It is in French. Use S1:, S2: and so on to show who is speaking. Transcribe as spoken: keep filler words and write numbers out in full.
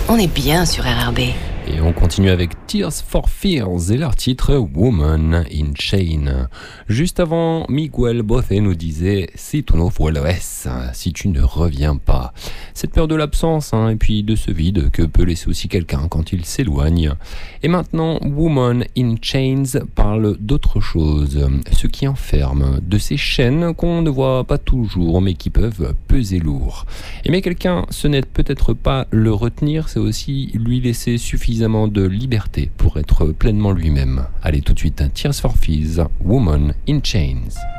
S1: On est bien sur R R B.
S2: Et on continue avec Tears for Fears et leur titre Woman in Chain. Juste avant, Miguel Bothe nous disait Si tu no vuelves, si tu ne reviens pas. Cette peur de l'absence hein, et puis de ce vide que peut laisser aussi quelqu'un quand il s'éloigne. Et maintenant, Woman in Chains parle d'autre chose, ce qui enferme, de ces chaînes qu'on ne voit pas toujours mais qui peuvent peser lourd. Aimer quelqu'un, ce n'est peut-être pas le retenir, c'est aussi lui laisser suffisamment de liberté pour être pleinement lui-même. Allez tout de suite, Tears for Fears, Woman in Chains.